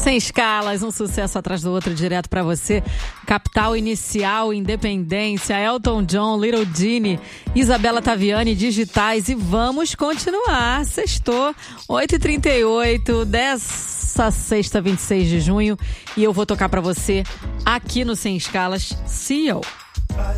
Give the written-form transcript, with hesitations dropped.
Sem escalas, um sucesso atrás do outro, direto pra você. Capital Inicial, Independência, Elton John, Little Dini, Isabela Taviani, Digitais. E vamos continuar. Sextou, 8h38, dessa sexta, 26 de junho. E eu vou tocar pra você aqui no Sem Escalas, CEO.